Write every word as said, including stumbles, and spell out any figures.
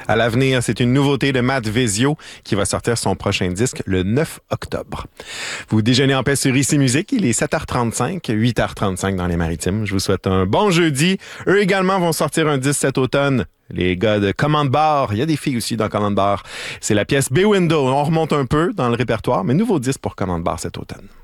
À l'avenir, c'est une nouveauté de Matt Vezio qui va sortir son prochain disque le neuf octobre. Vous déjeunez en paix sur Ici Musique. Il est sept heures trente-cinq, huit heures trente-cinq dans les Maritimes. Je vous souhaite un bon jeudi. Eux également vont sortir un disque cet automne. Les gars de Command Bar. Il y a des filles aussi dans Command Bar. C'est la pièce Bay Window. On remonte un peu dans le répertoire, mais nouveau disque pour Command Bar cet automne.